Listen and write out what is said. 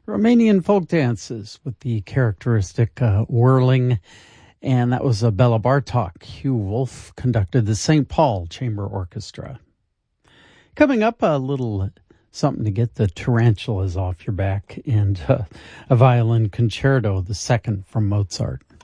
Romanian folk dances with the characteristic whirling, and that was Bela Bartok. Hugh Wolf conducted the St. Paul Chamber Orchestra. Coming up, a little something to get the tarantulas off your back, and a violin concerto, the second from Mozart.